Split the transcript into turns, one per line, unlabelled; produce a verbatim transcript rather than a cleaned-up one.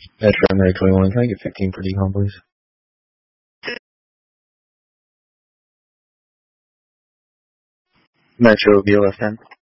Metro M A twenty-one, can I get fifteen for decom, please? Metro B L F ten.